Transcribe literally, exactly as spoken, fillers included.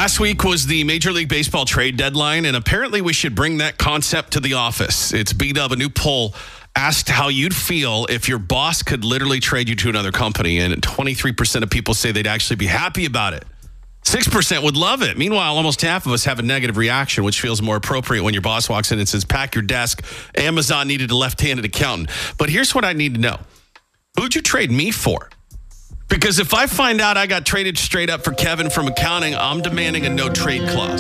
Last week was the Major League Baseball trade deadline, and apparently we should bring that concept to the office. It's B-Dub, a new poll asked how you'd feel if your boss could literally trade you to another company, and twenty-three percent of people say they'd actually be happy about it. six percent would love it. Meanwhile, almost half of us have a negative reaction, which feels more appropriate when your boss walks in and says, pack your desk, Amazon needed a left-handed accountant. But here's what I need to know. Who'd you trade me for? Because if I find out I got traded straight up for Kevin from accounting, I'm demanding a no-trade clause.